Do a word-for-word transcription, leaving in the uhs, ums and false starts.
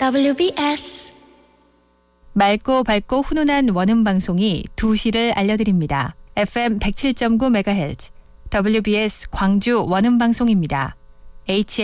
더블유비에스 맑고 밝고 훈훈한 원음 방송이 두 시를 알려드립니다. 에프엠 백칠 점 구 메가헤르츠 더블유비에스 광주 원음 방송입니다. 에이치